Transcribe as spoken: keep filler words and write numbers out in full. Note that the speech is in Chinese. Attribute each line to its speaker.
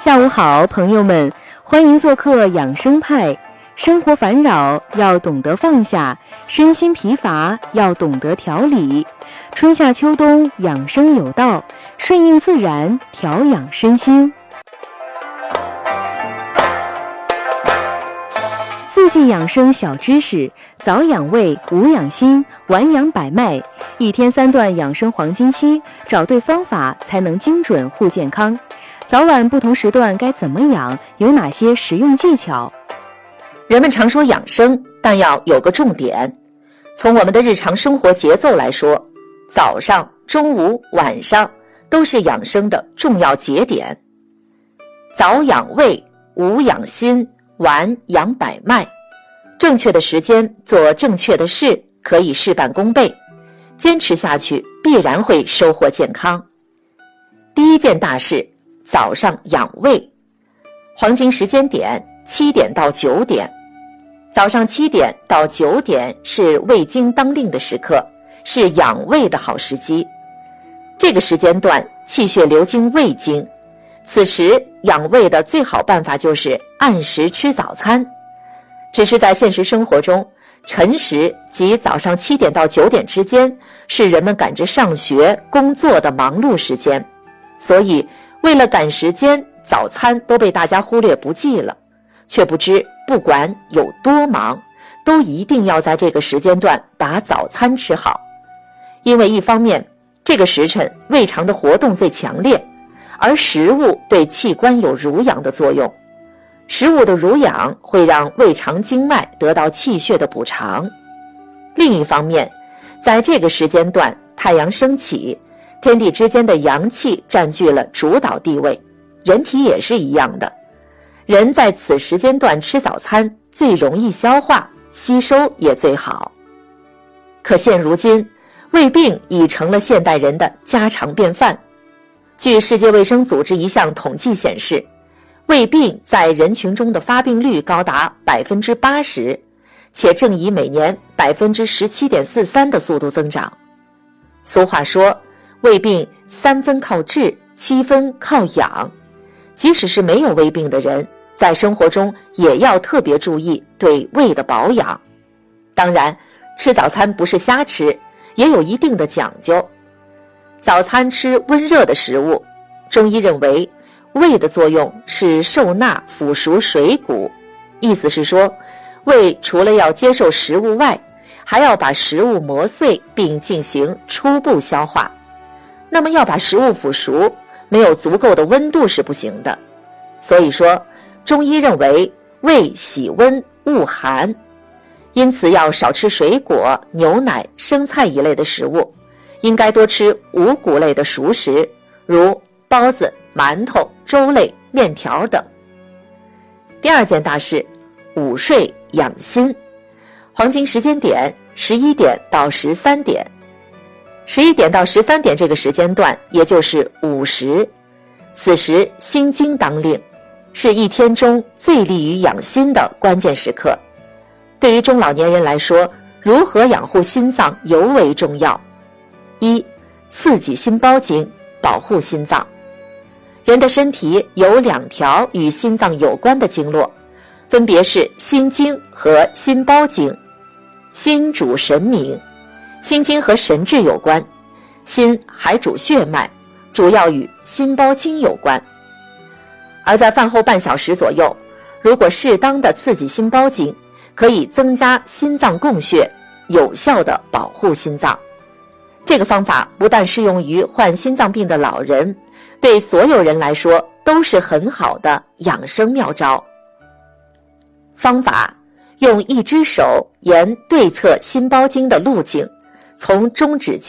Speaker 1: 下午好，朋友们，欢迎做客养生派。生活烦扰要懂得放下，身心疲乏要懂得调理。春夏秋冬养生有道，顺应自然，调养身心。自剂养生小知识：早养胃，午养心，晚养百脉。一天三段养生黄金期，找对方法才能精准护健康。早晚不同时段该怎么养？有哪些实用技巧？
Speaker 2: 人们常说养生，但要有个重点。从我们的日常生活节奏来说，早上、中午、晚上都是养生的重要节点。早养胃，午养心，晚养百脉。正确的时间做正确的事，可以事半功倍。坚持下去，必然会收获健康。第一件大事，早上养胃。黄金时间点七点到九点，早上七点到九点是胃经当令的时刻，是养胃的好时机。这个时间段气血流经胃经，此时养胃的最好办法就是按时吃早餐。只是在现实生活中，晨时即早上七点到九点之间是人们赶着上学工作的忙碌时间，所以为了赶时间，早餐都被大家忽略不计了，却不知不管有多忙，都一定要在这个时间段把早餐吃好。因为一方面，这个时辰胃肠的活动最强烈，而食物对器官有濡养的作用，食物的濡养会让胃肠经脉得到气血的补偿。另一方面，在这个时间段，太阳升起，天地之间的阳气占据了主导地位，人体也是一样的。人在此时间段吃早餐最容易消化，吸收也最好。可现如今，胃病已成了现代人的家常便饭。据世界卫生组织一项统计显示，胃病在人群中的发病率高达 百分之八十， 且正以每年 百分之十七点四三 的速度增长。俗话说，胃病三分靠治，七分靠养。即使是没有胃病的人，在生活中也要特别注意对胃的保养。当然，吃早餐不是瞎吃，也有一定的讲究。早餐吃温热的食物，中医认为胃的作用是受纳腐熟水谷，意思是说，胃除了要接受食物外，还要把食物磨碎并进行初步消化。那么要把食物腐熟，没有足够的温度是不行的。所以说，中医认为胃喜温恶寒，因此要少吃水果、牛奶、生菜一类的食物，应该多吃五谷类的熟食，如包子、馒头、粥类、面条等。第二件大事，午睡养心。黄金时间点十一点到十三点。十一点到十三点这个时间段，也就是午时，此时心经当令，是一天中最利于养心的关键时刻。对于中老年人来说，如何养护心脏尤为重要。一、刺激心包经，保护心脏。人的身体有两条与心脏有关的经络，分别是心经和心包经。心主神明，心经和神志有关，心还主血脉，主要与心包经有关。而在饭后半小时左右，如果适当的刺激心包经，可以增加心脏供血，有效的保护心脏。这个方法不但适用于患心脏病的老人，对所有人来说都是很好的养生妙招。方法：用一只手沿对侧心包经的路径，从中指